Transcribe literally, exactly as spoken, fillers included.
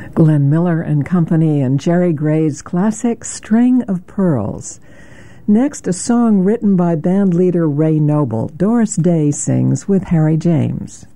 Glenn Miller and Company and Jerry Gray's classic String of Pearls. Next, a song written by band leader Ray Noble. Doris Day sings with Harry James.